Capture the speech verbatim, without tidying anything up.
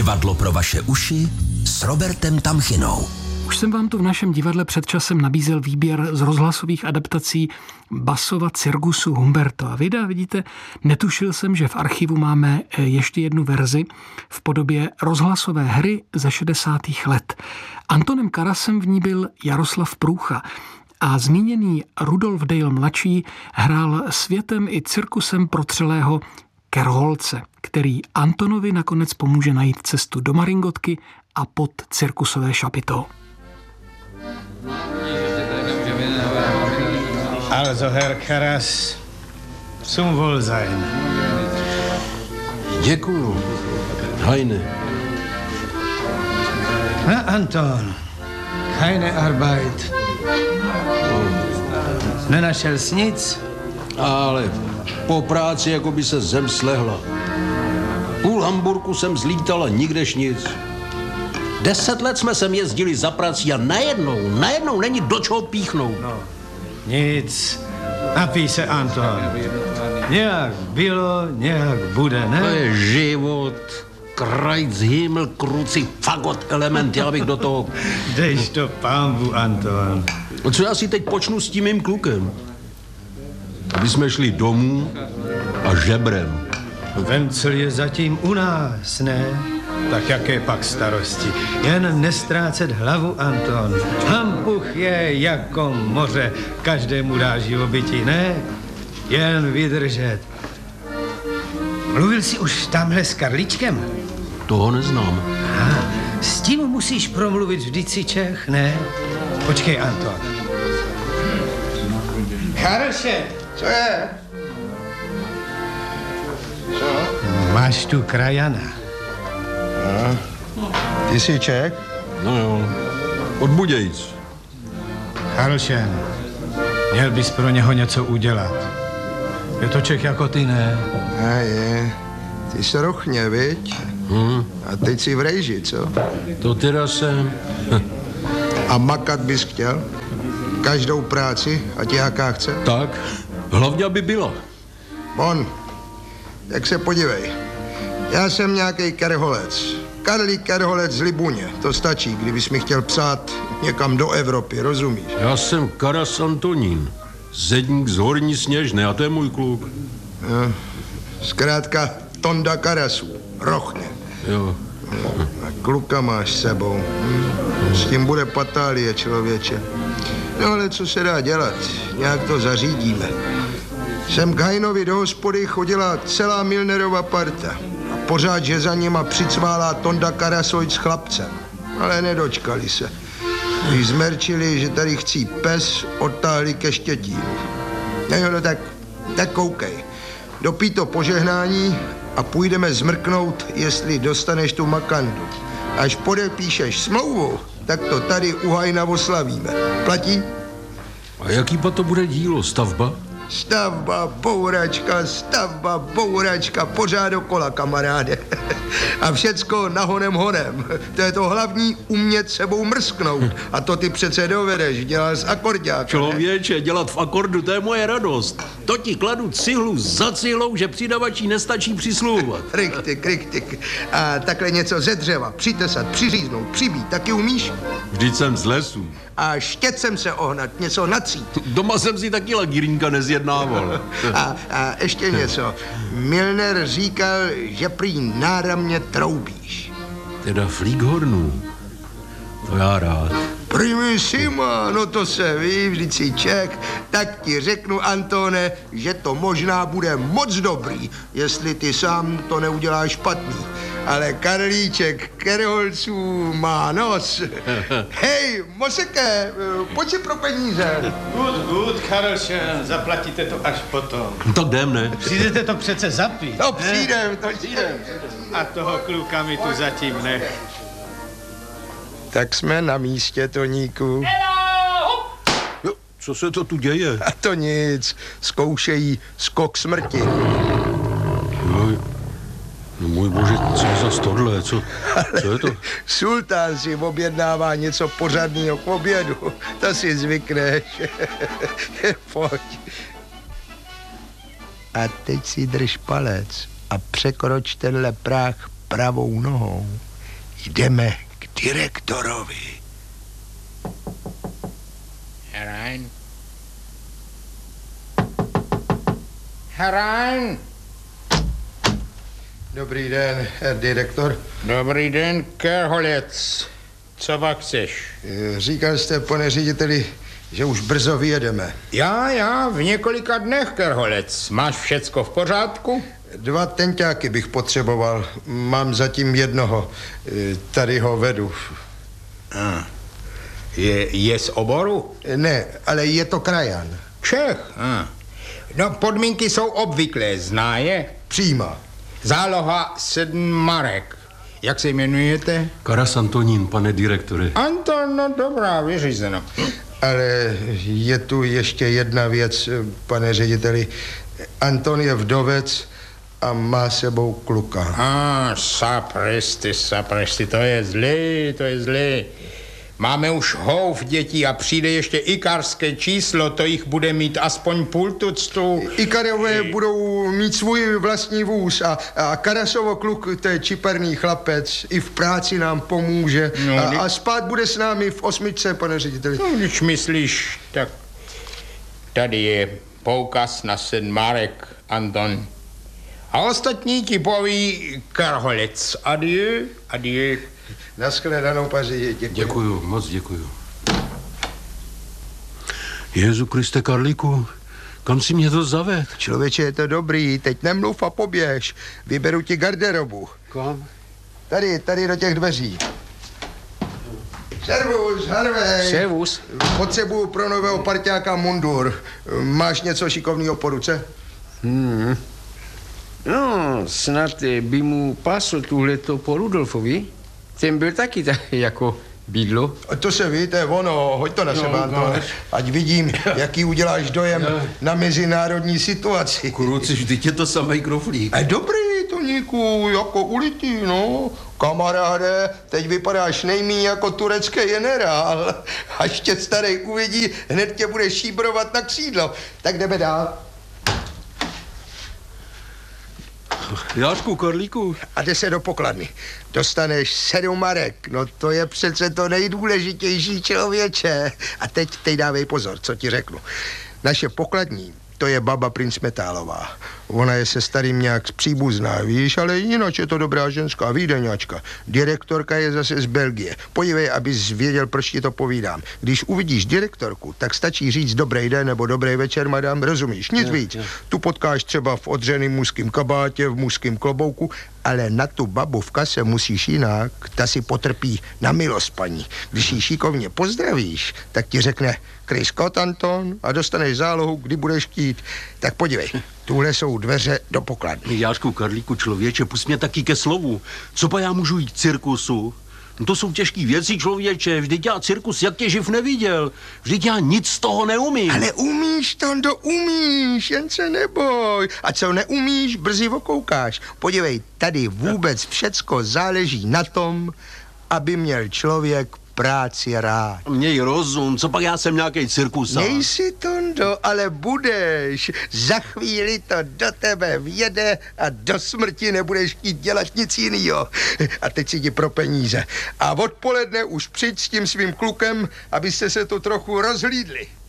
Divadlo pro vaše uši s Robertem Tamchinou. Už jsem vám tu v našem divadle před časem nabízel výběr z rozhlasových adaptací Bassova cirkusu Humberto. A vydá, vidíte, netušil jsem, že v archivu máme ještě jednu verzi v podobě rozhlasové hry ze šedesátých let. Antonem Karasem v ní byl Jaroslav Průcha a zmíněný Rudolf Dale mladší hrál světem i cirkusem protřelého Kerholce, který Antonovi nakonec pomůže najít cestu do Maringotky a pod cirkusové šapito. Also, Herr Karas, zum Wohlsein. Děkuju, Heine. Na, Anton, keine Arbeit. Nenašel jsi nic? Ale po práci, jako by se zem slehla. Půl Hamburku jsem zlítal a nikdež nic. Deset let jsme sem jezdili za prací a najednou, najednou není do čeho píchnout. No, nic. Napij se, Anton. Nějak bylo, nějak bude, ne? To je život. Krajc, himmel, kruci, fagot, element, já bych do toho... Dejš to pambu, Anton. Co já si teď počnu s tím mým klukem? Aby jsme šli domů a žebrem. Vencel je zatím u nás, ne? Tak jaké pak starosti? Jen nestrácet hlavu, Anton. Hampuch je jako moře, každému dá živobytí, ne? Jen vydržet. Mluvil jsi už tamhle s Karličkem? Toho neznám. A, s tím musíš promluvit, vždyť si Čech, ne? Počkej, Anton. Karlše, Co je? Co? máš tu krajana. No. Ty jsi Čech? No jo, od Budějic. Karlšen, měl bys pro něho něco udělat. Je to Čech jako ty, ne? A je. Ty jsi rochně, viď? Hmm. A teď si v rejži, co? To teda jsem. A makat bys chtěl? Každou práci, ať jaká chce? Tak, hlavně aby byla. Bon, tak se podívej. Já jsem nějaký Kerholec. Karlík Kerholec z Libuně. To stačí, kdybys mi chtěl psát někam do Evropy, rozumíš? Já jsem Karas Antonín, zedník z Horní Sněžné, a to je můj kluk. No, zkrátka Tonda Karasů, rochně. Jo. A kluka máš s sebou. Hm? S tím bude patálie, člověče. No ale co se dá dělat? Nějak to zařídíme. Sem k Hajnovi do hospody chodila celá Milnerova parta. A pořád, že za nima přicválá Tonda Karasojc s chlapcem. Ale nedočkali se. Když zmerčili, že tady chcí pes, odtáhli ke Štětínu. No jo, no tak, tak koukej. Dopij to požehnání a půjdeme zmrknout, jestli dostaneš tu makandu. Až podepíšeš smlouvu, tak to tady u Hajna oslavíme. Platí? A jaký pa to bude dílo, stavba? Stavba, bouračka, stavba, bouračka, pořád dokola, kamaráde. A všecko nahonem honem. To je to hlavní, umět sebou mrsknout. A to ty přece dovedeš, dělal z akorďáka. Člověče, dělat v akordu, to je moje radost. To ti kladu cihlu za cihlou, že přidavačí nestačí přisluhovat. Kriktik, kriktik. A takhle něco ze dřeva, přitesat, přiříznout, přibít, taky umíš? Vždyť jsem z lesu. A štětcem se ohnat, něco natřít. Doma jsem si taky lagírínka nezjednával. A, a ještě něco. Milner říkal, že prý náramně troubíš. Teda flíkhornů. To já rád. Primissima, no to se ví, vždyť si Čech. Tak ti řeknu, Antone, že to možná bude moc dobrý, jestli ty sám to neuděláš špatný. Ale Karlíček Kerholců má nos. Hej, Moseke, pojď si pro peníze. Good, good, Karlšen, zaplatíte to až potom. Tak jdem, ne? Přijdete to přece zapít. No přijdem, to přijdem. A toho kluka mi tu zatím nech. Tak jsme na místě, Toníku. Jo, co se to tu děje? A to nic, zkoušejí skok smrti. Jo, no můj bože, co je za tohle, co, co je to? Sultán si objednává něco pořadného k obědu, to si zvykneš. Pojď. A teď si drž palec a překroč tenhle práh pravou nohou. jdeme k direktorovi. Herein. Herein. Dobrý den, herr direktor. Dobrý den, Kerholec. Co pak chceš? Říkal jste, pane řediteli, že už brzo vyjedeme. Já, já, v několika dnech, Kerholec. Máš všecko v pořádku? Dva tenťáky bych potřeboval. Mám zatím jednoho. Tady ho vedu. Ah. Je, je z oboru? Ne, ale je to krajan. Čech. Ah. No, podmínky jsou obvyklé, zná je? Přímá. Záloha sedm marek. Jak se jmenujete? Karas Antonín, pane direktore. Anton, no dobrá, vyřízeno. Ale je tu ještě jedna věc, pane řediteli. Anton je vdovec a má sebou kluka. A, ah, sapristi, sapristi, to je zlý, to je zlý. Máme už houf dětí a přijde ještě ikarské číslo, to jich bude mít aspoň půl tuctu. Ikarové budou mít svůj vlastní vůz a, a Karasovo kluk, to je čiperný chlapec, i v práci nám pomůže no, a, a spát bude s námi v osmičce, pane řediteli. No, když myslíš, tak tady je poukaz na sedm marek, Anton. A ostatní ti poví Kerholec. Adieu, adieu. Naschledanou, paři, děkuji. Děkuju, moc děkuju. Jezu Kriste, Karlíku, kam si mě to zaved? Člověče, je to dobrý, teď nemluv a poběž. Vyberu ti garderobu. Kam? Tady, tady do těch dveří. Servus, Harvey. Servus. Potřebuju pro nového parťáka mundur. Máš něco šikovného po ruce? Hmm. No, snad by mu pasl tuhleto po Rudolfovi. Ten byl taky tak jako bydlo. To se ví, to je ono, hoď to na No, sebe, Anton. Ať vidím, jaký uděláš dojem na mezinárodní situaci. Kruci, vždyť je to samej kroflík. A dobrý, Toníku, jako ulitý, no. Kamaráde, teď vypadáš nejmíň jako turecký generál. Až tě starý uvidí, hned tě bude šíbrovat na křídlo. Tak jdeme dál. Jášku, Karlíku. A jde se do pokladny. Dostaneš sedm marek. No to je přece to nejdůležitější, člověče. A teď, teď dávej pozor, co ti řeknu. Naše pokladní, to je baba princ Metálová. Ona je se starým nějak příbuzná, víš, ale jinak je to dobrá ženská, vídeňačka. Direktorka je zase z Belgie. Podívej, abys věděl, proč ti to povídám. Když uvidíš direktorku, tak stačí říct dobrý den nebo dobrý večer, madam, rozumíš? Nic je, víc. Je. Tu potkáš třeba v odřeným mužským kabátě, v mužským klobouku, ale na tu babu v kase musíš jinak, ta si potrpí na milost, paní. Když ji šikovně pozdravíš, tak ti řekne Chris Scott, Anton, a dostaneš zálohu, kdy budeš chtít. Tak podívej, tuhle jsou dveře do pokladny. Jášku, Karlíku, člověče, pust mě taky ke slovu. Co pa já můžu jít k cirkusu? No to jsou těžký věci, člověče. Vždyť já cirkus jak tě živ neviděl. Vždyť já nic z toho neumím. Ale umíš, Tondo, umíš, jen se neboj. A co neumíš, brzy okoukáš. Podívej, tady vůbec všecko záleží na tom, aby měl člověk práci rád. Měj rozum, co pak já jsem nějaký cirkusák. Nejsi, Tondo, ale budeš. Za chvíli to do tebe vjede a do smrti nebudeš chtít dělat nic jinýho. A teď si ti pro peníze. A odpoledne už přijď s tím svým klukem, abyste se tu trochu rozhlídli.